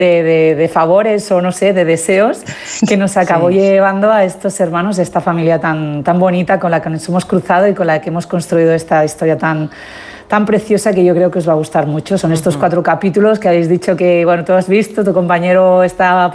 de favores o no sé, de deseos que nos acabó llevando a estos hermanos, a esta familia tan bonita con la que nos hemos cruzado y con la que hemos construido esta historia tan preciosa que yo creo que os va a gustar mucho. Son estos 4 capítulos que habéis dicho que, bueno, tú has visto, tu compañero está